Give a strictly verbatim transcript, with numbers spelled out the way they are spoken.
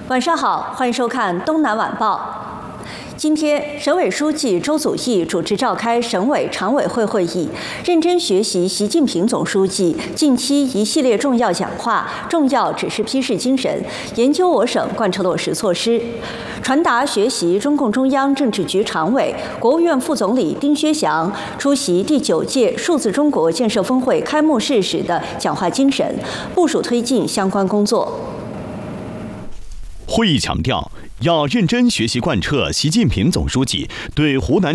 晚上好，欢迎收看《东南晚报》。今天，省委书记周祖义主持召开省委常委会会议，认真学习习近平总书记近期一系列重要讲话、重要指示批示精神，研究我省贯彻落实措施，传达学习中共中央政治局常委、国务院副总理丁薛祥出席第九届数字中国建设峰会开幕式时的讲话精神，部署推进相关工作。 会议强调，要认真学习贯彻习近平总书记对湖南